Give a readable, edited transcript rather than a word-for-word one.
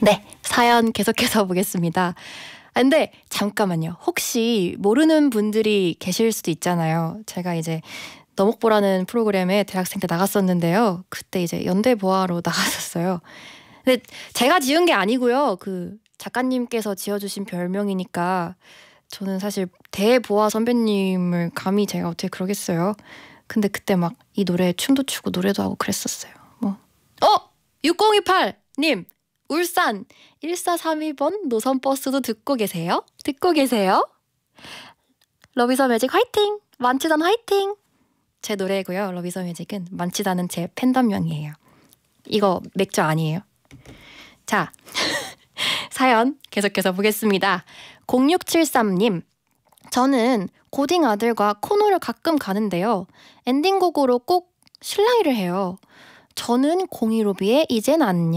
네, 사연 계속해서 보겠습니다. 근데 잠깐만요. 혹시 모르는 분들이 계실 수도 있잖아요. 제가 이제 너목보라는 프로그램에 대학생 때 나갔었는데요. 그때 이제 연대보아로 나갔었어요. 근데 제가 지은 게 아니고요. 그 작가님께서 지어주신 별명이니까 저는 사실 대보아 선배님을 감히 제가 어떻게 그러겠어요. 근데 그때 막 이 노래에 춤도 추고 노래도 하고 그랬었어요. 6028님 울산 1432번 노선버스도 듣고 계세요? 듣고 계세요? 러비더 매직 화이팅! 만취단 화이팅! 제 노래고요. 러비더 매직은 만취단은 제 팬덤명이에요. 이거 맥주 아니에요. 자, 사연 계속해서 보겠습니다. 0673님 저는 고딩 아들과 코노를 가끔 가는데요. 엔딩곡으로 꼭 실랑이를 해요. 저는 015B의 이젠 안녕